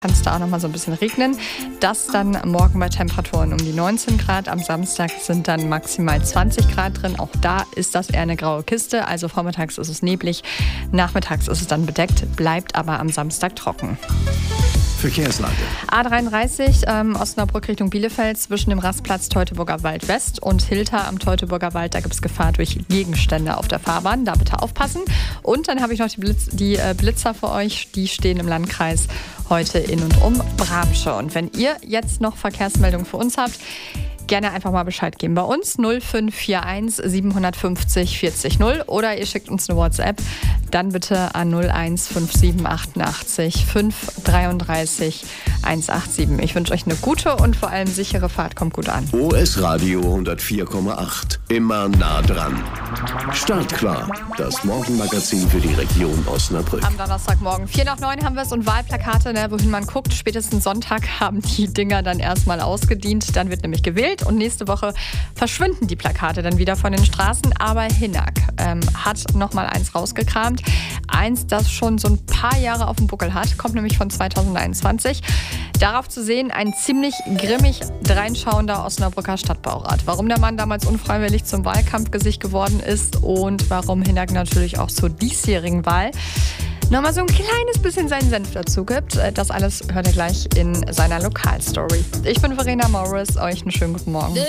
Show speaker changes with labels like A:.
A: Kann es da auch noch mal so ein bisschen regnen. Das dann morgen bei Temperaturen um die 19 Grad. Am Samstag sind dann maximal 20 Grad drin. Auch da ist das eher eine graue Kiste. Also vormittags ist es neblig, nachmittags ist es dann bedeckt, bleibt aber am Samstag trocken.
B: Verkehrslage.
A: A33 Osnabrück Richtung Bielefeld zwischen dem Rastplatz Teutoburger Wald West und Hilter am Teutoburger Wald. Da gibt es Gefahr durch Gegenstände auf der Fahrbahn. Da bitte aufpassen. Und dann habe ich noch die Blitzer für euch. Die stehen im Landkreis heute in und um Bramsche. Und wenn ihr jetzt noch Verkehrsmeldungen für uns habt, gerne einfach mal Bescheid geben bei uns 0541 750 40 0 oder ihr schickt uns eine WhatsApp, dann bitte an 0157 88 533 187. Ich wünsche euch eine gute und vor allem sichere Fahrt. Kommt gut an.
B: OS Radio 104,8. Immer nah dran. Startklar. Das Morgenmagazin für die Region Osnabrück.
A: Am Donnerstagmorgen 8:45 haben wir es und Wahlplakate, wohin man guckt. Spätestens Sonntag haben die Dinger dann erstmal ausgedient. Dann wird nämlich gewählt und nächste Woche verschwinden die Plakate dann wieder von den Straßen. Aber Hinnack hat nochmal eins rausgekramt. Eins, das schon so ein paar Jahre auf dem Buckel hat, kommt nämlich von 2021. Darauf zu sehen, ein ziemlich grimmig dreinschauender Osnabrücker Stadtbaurat. Warum der Mann damals unfreiwillig zum Wahlkampfgesicht geworden ist und warum Hinnack natürlich auch zur diesjährigen Wahl nochmal so ein kleines bisschen seinen Senf dazu gibt. Das alles hört ihr gleich in seiner Lokalstory. Ich bin Verena Morris, euch einen schönen guten Morgen.